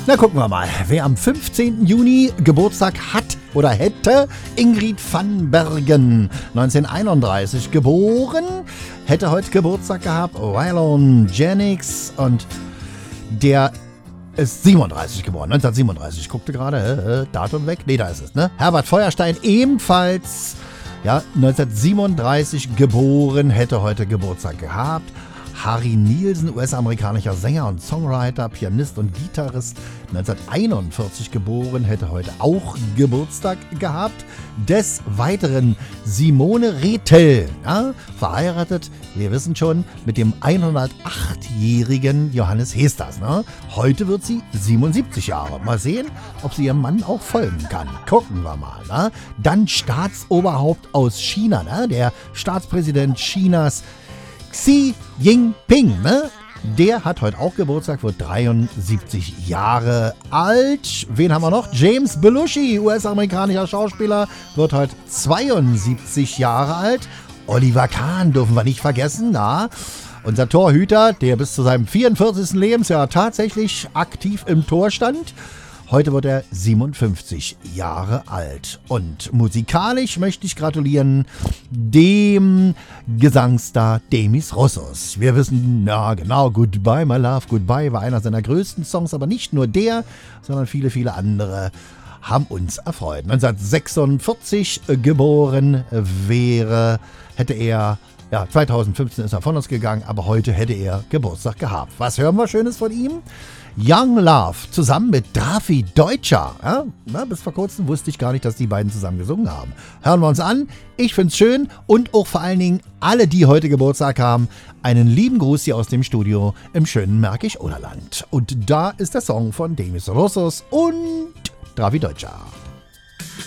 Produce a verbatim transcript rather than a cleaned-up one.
Na, gucken wir mal, wer am fünfzehnten Juni Geburtstag hat oder hätte. Ingrid van Bergen, neunzehnhunderteinunddreißig geboren, hätte heute Geburtstag gehabt. Waylon Jennings, und der ist siebenunddreißig geboren, neunzehnhundertsiebenunddreißig. Ich guckte gerade, äh, äh, Datum weg. Nee, da ist es, ne? Herbert Feuerstein, ebenfalls ja, neunzehnhundertsiebenunddreißig geboren, hätte heute Geburtstag gehabt. Harry Nielsen, U S-amerikanischer Sänger und Songwriter, Pianist und Gitarrist, neunzehnhunderteinundvierzig geboren, hätte heute auch Geburtstag gehabt. Des Weiteren Simone Rethel, ja, verheiratet, wir wissen schon, mit dem hundertachtjährigen Johannes Hesters. Ne? Heute wird sie siebenundsiebzig Jahre. Mal sehen, ob sie ihrem Mann auch folgen kann. Gucken wir mal. Ne? Dann Staatsoberhaupt aus China, ne? Der Staatspräsident Chinas Xi Jinping, ne? Der hat heute auch Geburtstag, wird dreiundsiebzig Jahre alt. Wen haben wir noch? James Belushi, U S-amerikanischer Schauspieler, wird heute zweiundsiebzig Jahre alt. Oliver Kahn dürfen wir nicht vergessen, na? Unser Torhüter, der bis zu seinem vierundvierzigsten Lebensjahr tatsächlich aktiv im Tor stand. Heute wird er siebenundfünfzig Jahre alt. Und musikalisch möchte ich gratulieren dem Gesangsstar Demis Roussos. Wir wissen, ja genau, Goodbye My Love, Goodbye war einer seiner größten Songs, aber nicht nur der, sondern viele, viele andere haben uns erfreut. neunzehnhundertsechsundvierzig geboren wäre, hätte er, ja, zweitausendfünfzehn ist er von uns gegangen, aber heute hätte er Geburtstag gehabt. Was hören wir Schönes von ihm? Young Love zusammen mit Drafi Deutscher. Ja, na, bis vor kurzem wusste ich gar nicht, dass die beiden zusammen gesungen haben. Hören wir uns an. Ich find's schön, und auch vor allen Dingen alle, die heute Geburtstag haben, einen lieben Gruß hier aus dem Studio im schönen Märkisch-Oderland. Und da ist der Song von Demis Roussos und Drafi Deutscher.